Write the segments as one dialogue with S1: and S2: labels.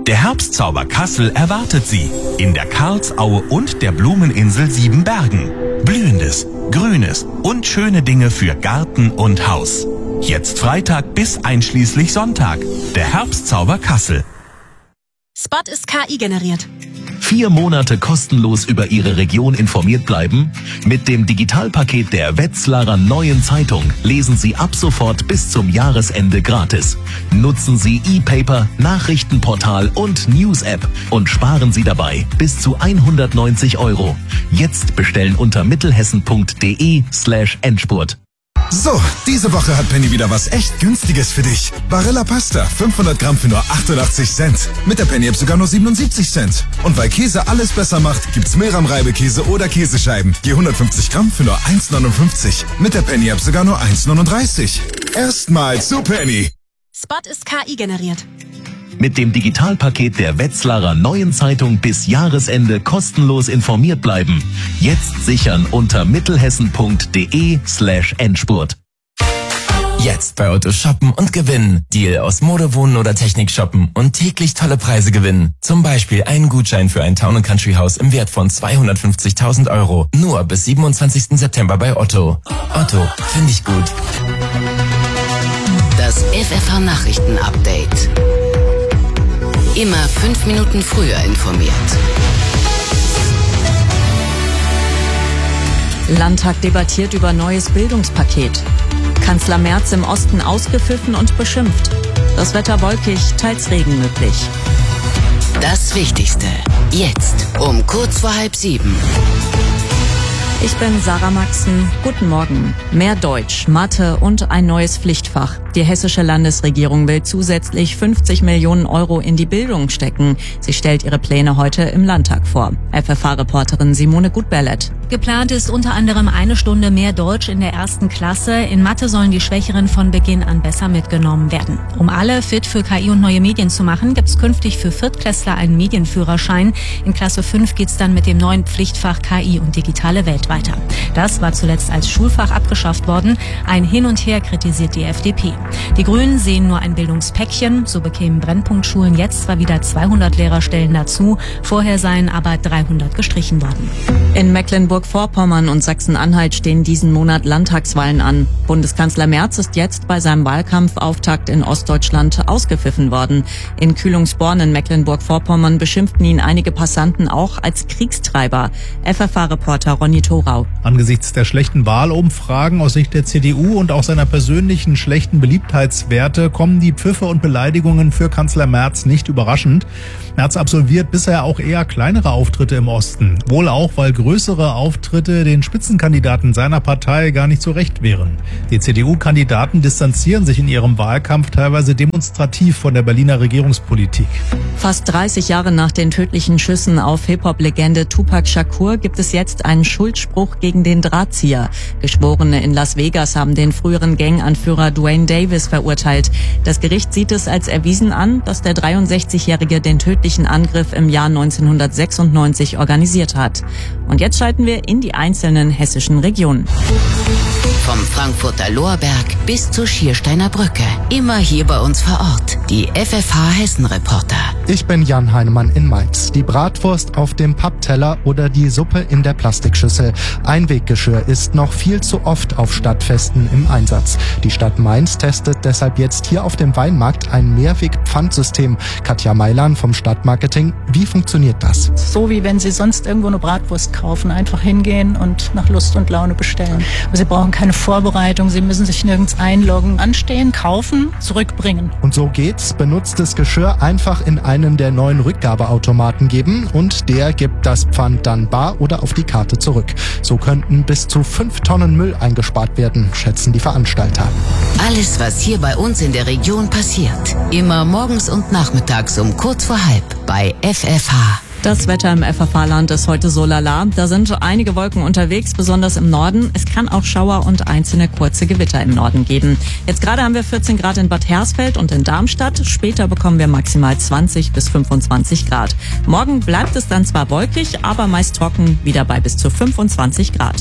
S1: Der Herbstzauber Kassel erwartet Sie in der Karlsaue und der Blumeninsel Siebenbergen. Blühendes, Grünes und schöne Dinge für Garten und Haus. Jetzt Freitag bis einschließlich Sonntag. Der Herbstzauber Kassel.
S2: Spot ist KI generiert.
S3: 4 Monate kostenlos über Ihre Region informiert bleiben? Mit dem Digitalpaket der Wetzlarer Neuen Zeitung lesen Sie ab sofort bis zum Jahresende gratis. Nutzen Sie E-Paper, Nachrichtenportal und News-App und sparen Sie dabei bis zu 190 €. Jetzt bestellen unter mittelhessen.de/Endspurt.
S4: So, diese Woche hat Penny wieder was echt Günstiges für dich. Barilla Pasta, 500 Gramm für nur 88 Cent. Mit der Penny-App sogar nur 77 Cent. Und weil Käse alles besser macht, gibt's Milram-Reibekäse oder Käsescheiben. Je 150 Gramm für nur 1,59. Mit der Penny-App sogar nur 1,39. Erstmal zu Penny.
S2: Spot ist KI generiert.
S3: Mit dem Digitalpaket der Wetzlarer Neuen Zeitung bis Jahresende kostenlos informiert bleiben. Jetzt sichern unter mittelhessen.de/Endspurt.
S5: Jetzt bei Otto shoppen und gewinnen. Deal aus Mode, Wohnen oder Technik shoppen und täglich tolle Preise gewinnen. Zum Beispiel einen Gutschein für ein Town & Country Haus im Wert von 250.000 €. Nur bis 27. September bei Otto. Otto, finde ich gut.
S6: Das FFH Nachrichten-Update. Immer 5 Minuten früher informiert.
S7: Landtag debattiert über neues Bildungspaket. Kanzler Merz im Osten ausgepfiffen und beschimpft. Das Wetter wolkig, teils Regen möglich.
S6: Das Wichtigste. Jetzt um kurz vor 6:30.
S7: Ich bin Sarah Maxen. Guten Morgen. Mehr Deutsch, Mathe und ein neues Pflichtfach. Die hessische Landesregierung will zusätzlich 50 Millionen € in die Bildung stecken. Sie stellt ihre Pläne heute im Landtag vor. FFH-Reporterin Simone Gutberlet.
S8: Geplant ist unter anderem 1 Stunde mehr Deutsch in der 1. Klasse. In Mathe sollen die Schwächeren von Beginn an besser mitgenommen werden. Um alle fit für KI und neue Medien zu machen, gibt's künftig für Viertklässler einen Medienführerschein. In Klasse 5 geht's dann mit dem neuen Pflichtfach KI und digitale Welt weiter. Das war zuletzt als Schulfach abgeschafft worden. Ein Hin und Her kritisiert die FDP. Die Grünen sehen nur ein Bildungspäckchen. So bekämen Brennpunktschulen jetzt zwar wieder 200 Lehrerstellen dazu, vorher seien aber 300 gestrichen worden.
S7: In Mecklenburg-Vorpommern und Sachsen-Anhalt stehen diesen Monat Landtagswahlen an. Bundeskanzler Merz ist jetzt bei seinem Wahlkampfauftakt in Ostdeutschland ausgepfiffen worden. In Kühlungsborn in Mecklenburg-Vorpommern beschimpften ihn einige Passanten auch als Kriegstreiber. FFH-Reporter Ronny Thorau.
S9: Angesichts der schlechten Wahlumfragen aus Sicht der CDU und auch seiner persönlichen schlechten Beliebtheitswerte kommen die Pfiffe und Beleidigungen für Kanzler Merz nicht überraschend. Merz absolviert bisher auch eher kleinere Auftritte im Osten. Wohl auch, weil größere Auftritte den Spitzenkandidaten seiner Partei gar nicht so recht wären. Die CDU-Kandidaten distanzieren sich in ihrem Wahlkampf teilweise demonstrativ von der Berliner Regierungspolitik.
S7: Fast 30 Jahre nach den tödlichen Schüssen auf Hip-Hop-Legende Tupac Shakur gibt es jetzt einen Schuldspruch gegen den Drahtzieher. Geschworene in Las Vegas haben den früheren Ganganführer Dwayne Davis verurteilt. Das Gericht sieht es als erwiesen an, dass der 63-Jährige den tödlichen Angriff im Jahr 1996 organisiert hat. Und jetzt schalten wir in die einzelnen hessischen Regionen.
S6: Vom Frankfurter Lorberg bis zur Schiersteiner Brücke. Immer hier bei uns vor Ort. Die FFH Hessen-Reporter.
S10: Ich bin Jan Heinemann in Mainz. Die Bratwurst auf dem Pappteller oder die Suppe in der Plastikschüssel. Einweggeschirr ist noch viel zu oft auf Stadtfesten im Einsatz. Die Stadt Mainz testet deshalb jetzt hier auf dem Weinmarkt ein Mehrweg-Pfandsystem. Katja Meilan vom Stadtmarketing. Wie funktioniert das?
S11: So wie wenn Sie sonst irgendwo eine Bratwurst kaufen. Einfach hingehen und nach Lust und Laune bestellen. Aber Sie brauchen keine Vorbereitung. Sie müssen sich nirgends einloggen. Anstehen, kaufen, zurückbringen.
S10: Und so geht's. Benutztes Geschirr einfach in einen der neuen Rückgabeautomaten geben und der gibt das Pfand dann bar oder auf die Karte zurück. So könnten bis zu 5 Tonnen Müll eingespart werden, schätzen die Veranstalter.
S6: Alles, was hier bei uns in der Region passiert. Immer morgens und nachmittags um kurz vor 6:30 bei FFH.
S7: Das Wetter im FFH-Land ist heute so lala. Da sind einige Wolken unterwegs, besonders im Norden. Es kann auch Schauer und einzelne kurze Gewitter im Norden geben. Jetzt gerade haben wir 14 Grad in Bad Hersfeld und in Darmstadt. Später bekommen wir maximal 20 bis 25 Grad. Morgen bleibt es dann zwar wolkig, aber meist trocken, wieder bei bis zu 25 Grad.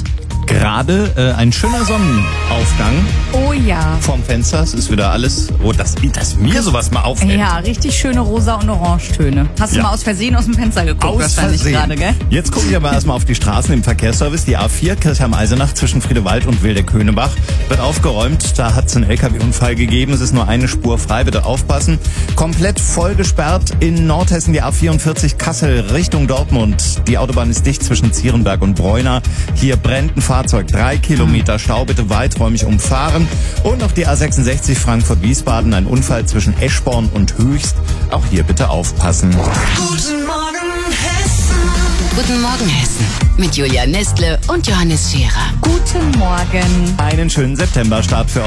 S12: Gerade ein schöner Sonnenaufgang.
S13: Oh ja.
S12: Vorm Fenster, es ist wieder alles, dass mir sowas mal auffällt.
S13: Ja, richtig schöne rosa und Orangetöne. Hast du mal aus Versehen aus dem Fenster geguckt?
S12: Aus Versehen.
S13: Gerade, gell?
S12: Jetzt gucken wir aber erstmal auf die Straßen im Verkehrsservice. Die A4 Kirchheim-Eisenach zwischen Friedewald und Wildeck-Höhnebach wird aufgeräumt. Da hat es einen LKW-Unfall gegeben. Es ist nur eine Spur frei. Bitte aufpassen. Komplett voll gesperrt in Nordhessen die A44 Kassel Richtung Dortmund. Die Autobahn ist dicht zwischen Zierenberg und Bräuna. Hier brennt ein Fahrzeug. 3 Kilometer Stau. Bitte weiträumig umfahren. Und noch die A66 Frankfurt-Wiesbaden. Ein Unfall zwischen Eschborn und Höchst. Auch hier bitte aufpassen.
S6: Guten Morgen, Hessen. Guten Morgen, Hessen. Mit Julia Nestle und Johannes Scherer.
S13: Guten Morgen.
S12: Einen schönen Septemberstart für euch.